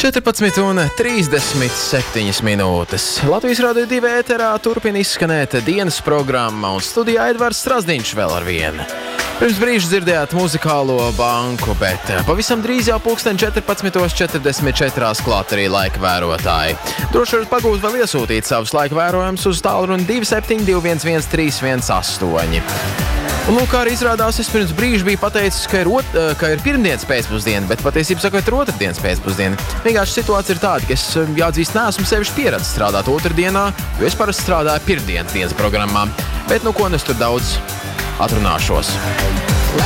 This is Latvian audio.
14:37 minūtes. Latvijas Rādio 2 ēterā turpina izskanēt dienas programma, un studijā Edvards Strazdiņš vēl ar vienu. Pirms brīža dzirdējāt muzikālo banku, bet pavisam drīz jau 14:44 klāt arī laika vērotāji. Droši varat pagūt vēl iesūtīt savus laika vērojumus uz tālruni 27211 318. Un lūk, kā arī izrādās, es pirms brīža biju pateicis, ka ir pirmdienas pēcpusdiena, bet patiesībā sakot, ir otrdienas pēcpusdiena. Vienkārši situācija ir tāda, ka es jāatzīst, neesmu sevišķi pieredzis strādāt otrdienā, jo es parasti strādāju pirmdienas dienas programmā. Bet nu ko es tur daudz atrunāšos.